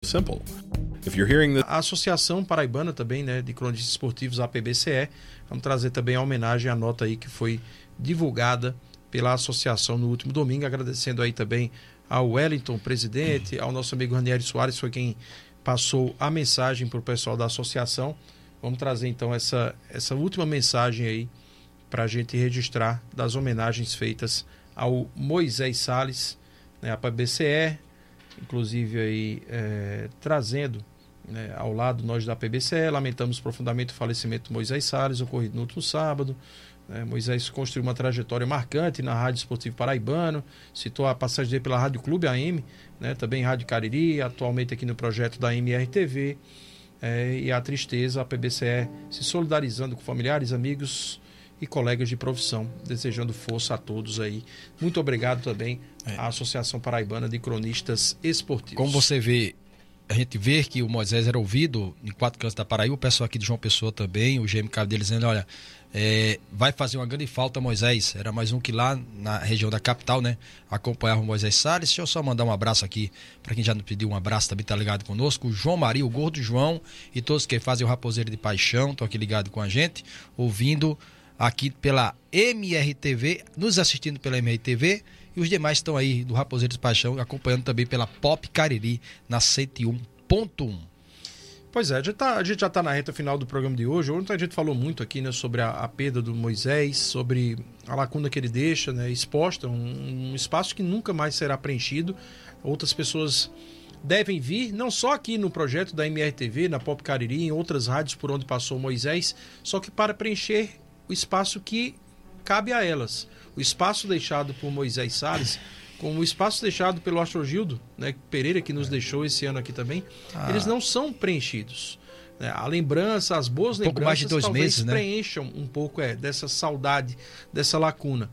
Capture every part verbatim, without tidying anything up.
Simple. If you're hearing the... A Associação Paraibana também, né, de Cronistas Esportivos, a A P B C E, vamos trazer também a homenagem à nota aí que foi divulgada pela associação no último domingo, agradecendo aí também ao Wellington, presidente, ao nosso amigo Ranieri Soares, foi quem passou a mensagem para o pessoal da associação. Vamos trazer então essa, essa última mensagem aí para a gente registrar das homenagens feitas ao Moisés Salles, né, a P B C E, inclusive aí é, trazendo, né, ao lado nós da P B C E, lamentamos profundamente o falecimento do Moisés Salles, ocorrido no último sábado. né, Moisés construiu uma trajetória marcante na Rádio Esportivo Paraibano, citou a passagem dele pela Rádio Clube A M, né, também Rádio Cariri, atualmente aqui no projeto da M R T V, é, e a tristeza, a P B C E se solidarizando com familiares, amigos e colegas de profissão, desejando força a todos aí. Muito obrigado também é. à Associação Paraibana de Cronistas Esportivos. Como você vê, a gente vê que o Moisés era ouvido em quatro cantos da Paraíba, o pessoal aqui de João Pessoa também, o G M K dele dizendo, olha, é, vai fazer uma grande falta Moisés, era mais um que lá na região da capital, né, acompanhava o Moisés Salles. Deixa eu só mandar um abraço aqui, para quem já nos pediu um abraço, também tá ligado conosco, o João Maria, o Gordo João, e todos que fazem o Raposeiro de Paixão, estão aqui ligados com a gente, ouvindo aqui pela M R T V, nos assistindo pela M R T V, e os demais estão aí do Raposeiro de Paixão, acompanhando também pela Pop Cariri, na cento e um ponto um. Pois é, a gente, tá, a gente já está na reta final do programa de hoje. Ontem a gente falou muito aqui, né, sobre a, a perda do Moisés, sobre a lacuna que ele deixa, né, exposta, um, um espaço que nunca mais será preenchido. Outras pessoas devem vir, não só aqui no projeto da M R T V, na Pop Cariri, em outras rádios por onde passou o Moisés, só que para preencher o espaço que cabe a elas. O espaço deixado por Moisés Salles, como o espaço deixado pelo Astrogildo, né, Pereira, que nos é. deixou esse ano aqui também, ah. eles não são preenchidos. Né? A lembrança, as boas um lembranças, mais de dois talvez meses, né? preencham um pouco é, dessa saudade, dessa lacuna.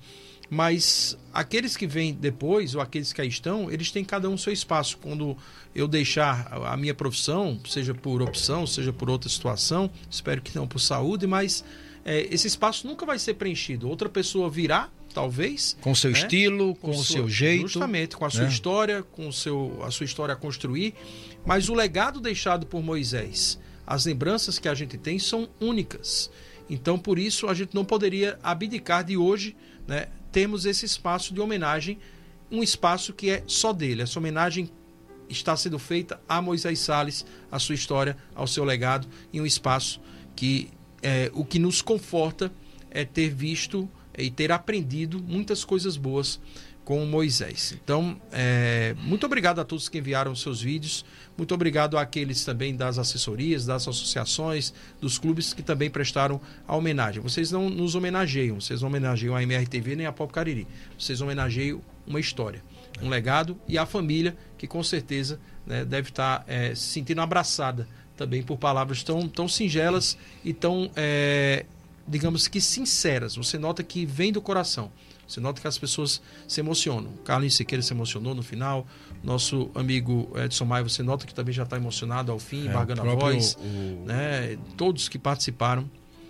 Mas aqueles que vêm depois, ou aqueles que aí estão, eles têm cada um seu espaço. Quando eu deixar a minha profissão, seja por opção, seja por outra situação, espero que não por saúde, mas é, esse espaço nunca vai ser preenchido. Outra pessoa virá, talvez. Com o seu né? estilo, com, com o seu jeito. Justamente, com a sua né? história, com o seu, a sua história a construir. Mas o legado deixado por Moisés, as lembranças que a gente tem são únicas. Então, por isso, a gente não poderia abdicar de hoje, né, termos esse espaço de homenagem, um espaço que é só dele. Essa homenagem está sendo feita a Moisés Salles, a sua história, ao seu legado, em um espaço que é, o que nos conforta é ter visto e ter aprendido muitas coisas boas com Moisés. Então, é, muito obrigado a todos que enviaram seus vídeos, muito obrigado àqueles também das assessorias, das associações, dos clubes que também prestaram a homenagem. Vocês não nos homenageiam, vocês não homenageiam a M R T V nem a Pop Cariri, vocês homenageiam uma história, um legado e a família que com certeza, né, deve estar é, se sentindo abraçada também por palavras tão, tão singelas e tão... É, digamos que sinceras. Você nota que vem do coração. Você nota que as pessoas se emocionam. O Carlos Siqueira se emocionou no final. Nosso amigo Edson Maia, você nota que também já está emocionado ao fim, é, embargando a voz. O... Né? Todos que participaram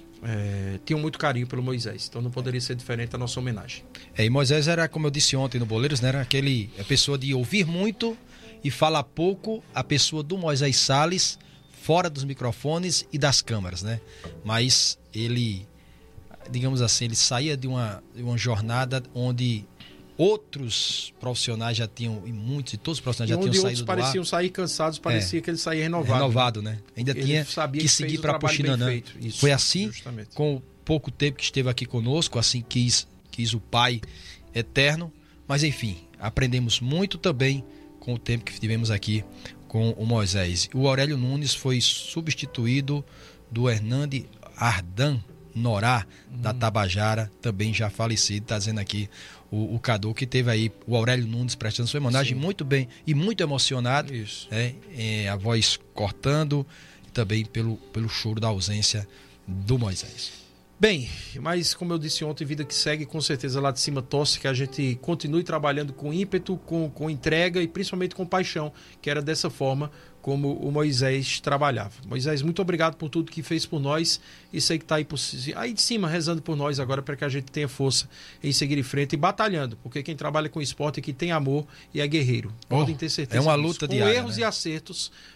é, tinham muito carinho pelo Moisés. Então não poderia ser diferente a nossa homenagem. É, e Moisés era, como eu disse ontem no Boleiros, né? Era aquele, a pessoa de ouvir muito e falar pouco, a pessoa do Moisés Salles, fora dos microfones e das câmeras, né? Mas ele, digamos assim, ele saía de uma, de uma jornada onde outros profissionais já tinham, e muitos, e todos os profissionais e já tinham saído do ar. Onde outros pareciam sair cansados, parecia é, que ele saía renovado. Renovado, né? Ainda ele tinha que, que seguir para Puxinanã. Foi assim, justamente. Com o pouco tempo que esteve aqui conosco, assim quis, quis o Pai Eterno. Mas enfim, aprendemos muito também com o tempo que tivemos aqui com o Moisés. O Aurélio Nunes foi substituído do Hernande Ardan Norá, hum. da Tabajara, também já falecido. Está dizendo aqui o, o Cadu, que teve aí o Aurélio Nunes prestando sua homenagem. Sim. Muito bem e muito emocionado. Isso. É, é, a voz cortando, e também pelo, pelo choro da ausência do Moisés. Bem, mas como eu disse ontem, vida que segue, com certeza lá de cima torce que a gente continue trabalhando com ímpeto, com, com entrega e principalmente com paixão, que era dessa forma como o Moisés trabalhava. Moisés, muito obrigado por tudo que fez por nós e sei que está aí, por, aí de cima rezando por nós agora para que a gente tenha força em seguir em frente e batalhando, porque quem trabalha com esporte aqui tem amor e é guerreiro. Podem ter certeza É uma disso. luta com diária, erros né? e acertos,